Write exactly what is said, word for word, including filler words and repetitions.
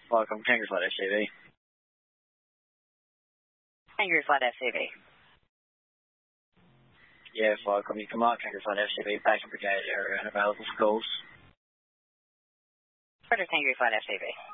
Welcome, Tango Flight F C V. Tango Flight F C V. Yeah, welcome. You come out, Tango Flight F C V, back in Brigade area and available for calls. Roger, Tango Flight F C V.